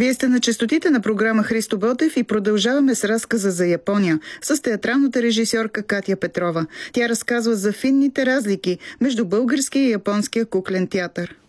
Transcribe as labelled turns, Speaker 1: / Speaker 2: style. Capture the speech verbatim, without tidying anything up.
Speaker 1: Вие сте на честотите на програма Христо Ботев и продължаваме с разказа за Япония с театралната режисьорка Катя Петрова. Тя разказва за финните разлики между българския и японския куклен театър.